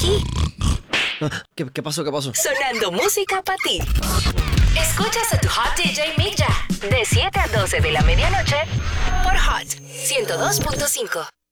aquí. ¿Qué pasó? Sonando música para ti. Escuchas a tu Hot DJ Mick Ya, de 7 a 12 de la medianoche, por Hot 102.5.